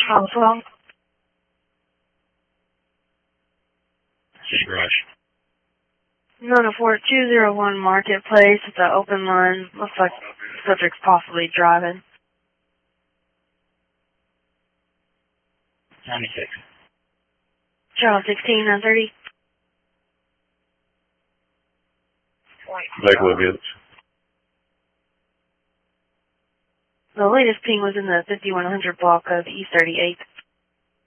Charles 12. Rush. 94201 Marketplace. It's an open line. Looks like the subject's possibly driving. 96. Charles 16, 930. Lakewood Village. The latest ping was in the 5100 block of East 38th.